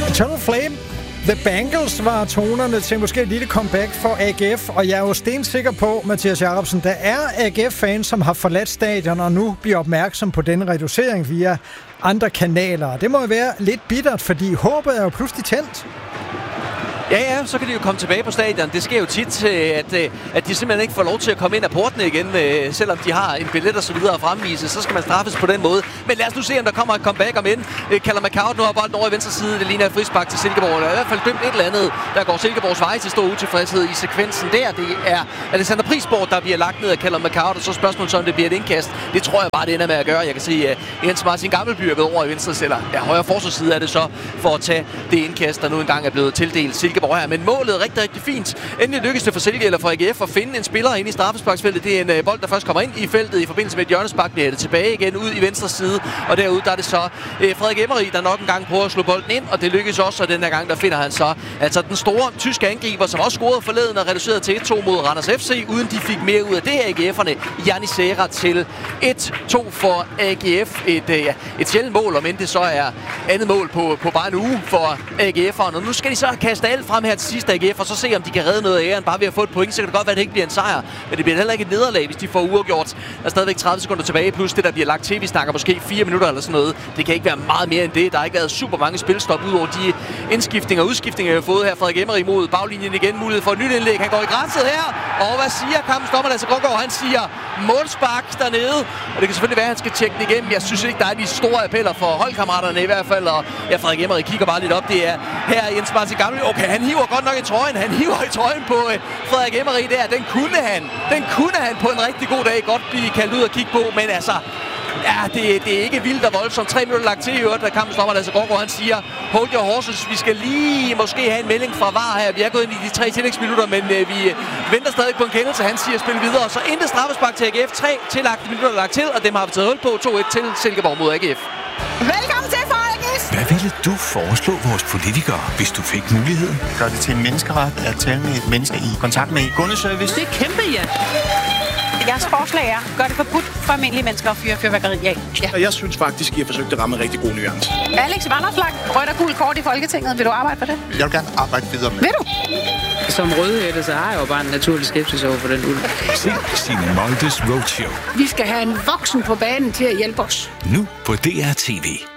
Eternal Flame. The Bangles var tonerne til måske et lille comeback for AGF, og jeg er jo stensikker på, Mathias Jacobsen, der er AGF-fans, som har forladt stadion og nu bliver opmærksom på den reducering via andre kanaler. Det må jo være lidt bittert, fordi håbet er jo pludselig tændt. Ja, så kan de jo komme tilbage på stadion. Det sker jo tit, at de simpelthen ikke får lov til at komme ind af portene igen, selvom de har en billet og så videre at fremvise. Så skal man straffes på den måde. Men lad os nu se, om der kommer et comeback om end. Callum McCourt nu har bolden over i venstre side. Det ligner et frispark til Silkeborg. Der er i hvert fald dømt et eller andet. Der går Silkeborgs vej til stor utilfredshed i sekvensen der. Det er Alexander Prisborg, der bliver lagt ned af Callum McCourt. Og så spørgsmålet om det bliver et indkast. Det tror jeg bare, det ender med at gøre. Jeg kan se Jens Martin Gammelby er gået over i venstre eller højre forsvarsside er det så for at tage det indkast, der nu engang er blevet tildelt Silkeborg her. Men målet er rigtig, rigtig fint. Endelig lykkes det for Silke eller for AGF at finde en spiller inde i straffesparksfeltet. Det er en bold, der først kommer ind i feltet i forbindelse med et hjørnespark, bliver det tilbage igen ud i venstre side. Og derude der er det så Frederik Emery, der nok en gang prøver at slå bolden ind, og det lykkes også, og den her gang der finder han så altså den store tyske angriber, som også scorede forleden og reducerede til 1-2 mod Randers FC, uden de fik mere ud af det AGF'erne. Jannis Serra til 1-2 for AGF. Et sjældent mål, om end det så er andet mål på bare en uge for AGF'erne. Og nu skal de så kaste alt frem her til sidst AGF, og så se, om de kan redde noget af æren bare ved at få et point. Så kan det godt være, at det ikke bliver en sejr, men det bliver heller ikke et nederlag, hvis de får uafgjort. Der er stadigvæk 30 sekunder tilbage, plus det, der bliver lagt til. Vi snakker måske 4 minutter eller sådan noget. Det kan ikke være meget mere end det. Der har ikke været super mange spilstop ud over de indskiftninger og udskiftninger, jeg har fået her. Frederik Emery mod baglinjen igen. Mulighed for et nyt indlæg. Han går i grænset her. Og hvad siger kampens dommer, Lasse Grøngaard? Han siger målspark dernede. Og det kan selvfølgelig være, at han skal tjekke den igennem. Jeg synes ikke, der er de store appeller for holdkammeraterne i hvert fald. Og Frederik Emery kigger bare lidt op. Det er her Jens Martin Gammelby. Okay, han hiver godt nok i trøjen. Han hiver i trøjen på Frederik Emery der. Den kunne han på en rigtig god dag godt blive kaldt ud og kigge på. Men altså, ja, det er ikke vildt og voldsomt. 3 minutter lagt til i øvrigt, der kampens dommer Lasse Grøngaard, han siger, hold your horses, vi skal lige måske have en melding fra VAR her. Vi er gået ind i de 3 tillægsminutter, men vi venter stadig på en kendelse. Han siger, spil videre. Så intet straffespark til AGF. 3 tillagte minutter lagt til, og dem har vi taget hul på. 2-1 til Silkeborg mod AGF. Velkommen til, Folkens! Hvad ville du foreslå vores politikere, hvis du fik muligheden? Gør det til en menneskeret at tale med et menneske i kontakt med kundeservice? Det er kæmpe, ja. Jeres forslag er, gør det forbudt for almindelige mennesker at fyre fyrværkeri af. Ja. Jeg synes faktisk, I har forsøgt at ramme en rigtig god nuance. Alex Vanopslagh, rødt og gul kort i Folketinget. Vil du arbejde for det? Jeg vil gerne arbejde videre med. Vil du? Som rødhætte, så har jeg jo bare en naturlig skepsis over for den ulv. Se Signe Moldes Roadshow. Vi skal have en voksen på banen til at hjælpe os. Nu på DR TV.